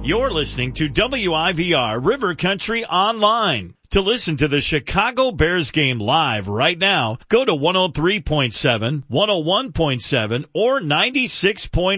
You're listening to WIVR River Country Online. To listen to the Chicago Bears game live right now, go to 103.7, 101.7, or 96.1.